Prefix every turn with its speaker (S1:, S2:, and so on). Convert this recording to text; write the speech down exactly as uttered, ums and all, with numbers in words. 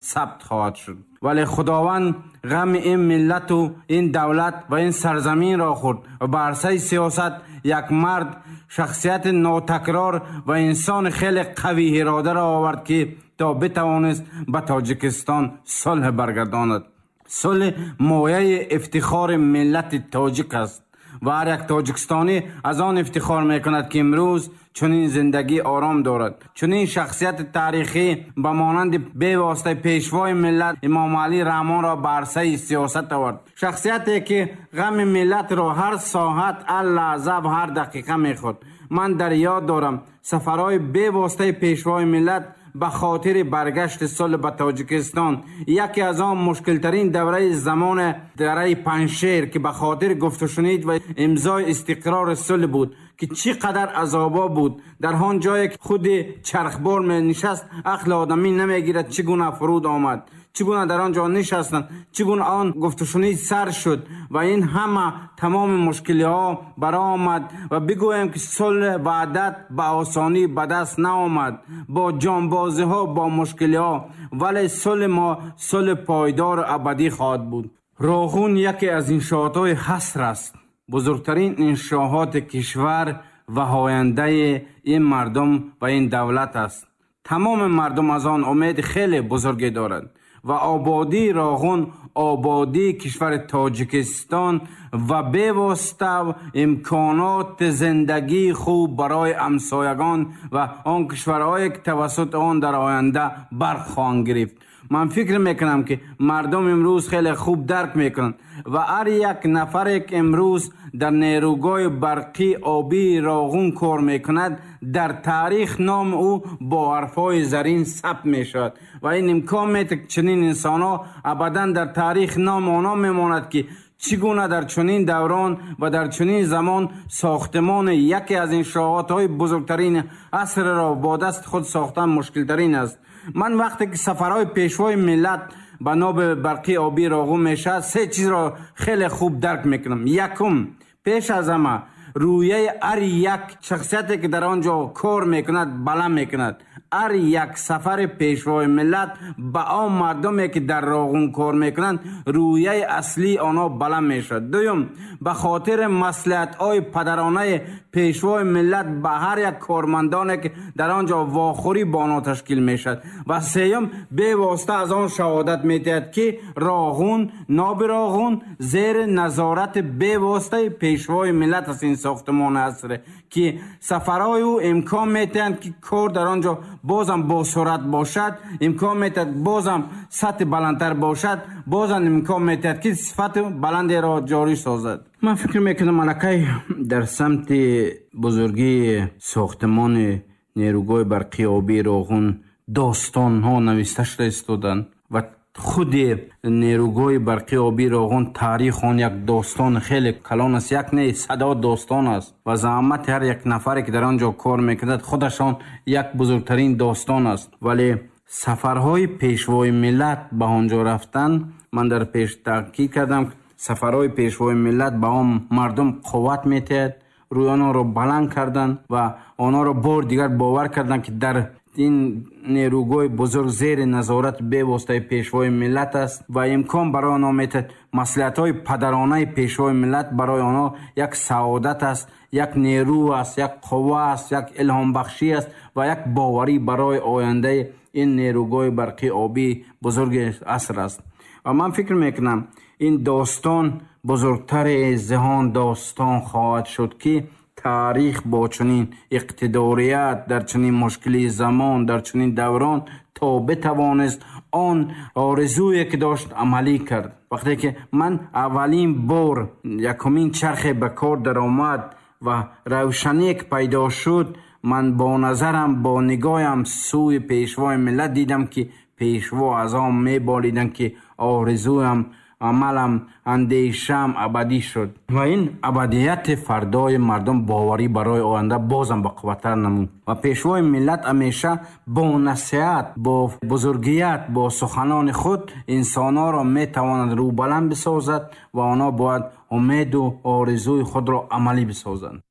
S1: ثبت خواهد شد. ولی خداوند غم این ملت و این دولت و این سرزمین را خورد و بر عرصه سیاست یک مرد شخصیت ناتکرار و انسان خیلی قوی اراده را آورد که تا بتوانست به تاجیکستان صلح برگرداند. صلح مایه افتخار ملت تاجیک است و هر یک تاجیکستانی از آن افتخار میکند که امروز چنین زندگی آرام دارد. چنین شخصیت تاریخی به مانند به واسطه پیشوای ملت امام علی رحمان را به عرصه سیاست آورد. شخصیتی که غم ملت را هر ساعت، هر لحظه و هر دقیقه میخورد. من در یاد دارم سفرهای به واسطه پیشوای ملت به خاطر برگشت صلح به تاجیکستان، یکی از آن مشکل ترین دوره زمان دوره پنجشیر که به خاطر گفت و شنید و امضای استقرار صلح بود که چقدر عذابا بود. در آن جایی که خود چرخبار می نشست عقل آدمی نمیگیرد چگونه فرود آمد، چگونه در آنجا نشستند، چگونه آن گفت و شنید سر شد و این همه تمام مشکلی ها برا آمد و بگویم که صلح وحدت به آسانی به دست نآمد، با جانبازی ها، با مشکلی ها، ولی صلح ما صلح پایدار ابدی خواهد بود. راغون یکی از انشاءات های حصر است، بزرگترین انشاءات کشور و آینده این مردم و این دولت است. تمام مردم از آن امید خیلی بزرگی دارند و آبادی راغون آبادی کشور تاجیکستان و به واسطه امکانات زندگی خوب برای همسایگان و آن کشورهایی که توسط آن در آینده برخواهند گرفت. من فکر میکنم که مردم امروز خیلی خوب درک میکنند و هر یک نفر که امروز در نیروگاه برقی آبی راغون کار میکند در تاریخ نام او با حرفای زرین ثبت میشود و این امکان میده که چنین انسان ها ابدا در تاریخ نام آنها میماند که چگونه در چنین دوران و در چنین زمان ساختمان یکی از انشاءات های بزرگترین عصر را با دست خود ساختن مشکل ترین است. من وقتی که سفرهای پیشوای ملت به نام برقی آبی راغون میشد سه چیز را خیلی خوب درک میکنم. یکم، پیش از همه رویه هر یک شخصیتی که در آنجا کار میکند بلند میکند. هر یک سفر پیشوای ملت به آن مردمی که در راغون کار میکنند رویه اصلی آنها بلند میشد. دوم، به خاطر مصلحت های پدرانه پیشوای ملت به هر یک کارمندانی که در آنجا واخوری با آنها تشکیل میشد. و سوم، به واسطه از آن شهادت میدهد که راغون ناب راغون زیر نظارت به واسطه پیشوای ملت است. این ساختمان است که سفرهای او امکان میتند که کار در آنجا بازم با سرعت باشد، امکان میتد بازم سطح بلندتر باشد، بازم امکان میتد که صفت بلندی را جاری سازد. من فکر میکنم ملکه در سمت بزرگی ساختمان نیروگاه برقی آبی راغون داستان ها نوشته شده استودند و خود نیروگاه برقی آبی راغون تاریخ آن یک داستان خیلی کلان است، یک نه صدا داستان است و زحمت هر یک نفری که در آنجا کار میکند خودشان یک بزرگترین داستان است. ولی سفرهای پیشوای ملت به آنجا رفتن، من در پیش تحقیق کردم سفرهای پیشوای ملت به آن مردم قوت میتهد، روی آنها را بلند کردن و آنها را بار دیگر باور کردن که در این نیروگاه بزرگ زیر نظارت به واسطه پیشوای ملت است و امکان برای آنها میتد مصلحت های پدرانه پیشوای ملت برای آنها یک سعادت است، یک نیرو است، یک قوه است، یک الهام بخشی است و یک باوری برای آینده این نیروگاه برقی آبی بزرگ عصر است. و من فکر میکنم این داستان بزرگتر جهان داستان خواهد شد که تاریخ با چنین اقتداریت در چنین مشکلی زمان در چنین دوران تا بتوانست آن آرزویی که داشت عملی کرد. وقتی که من اولین بار یکمین چرخ به کار در آمد و روشنی که پیدا شد، من با نظرم با نگاهم سوی پیشوای ملت دیدم که پیشوا از آن میبالیدن که آرزویم عملم اندیشم ابدی شد و این ابدیت فردای مردم باوری برای آینده بازم با قوتر نمود و پیشوای ملت همیشه با نصیحت، با بزرگیت، با سخنان خود انسانها را میتواند رو بلند بسازد و آنها باید امید و آرزوی خود را عملی بسازند.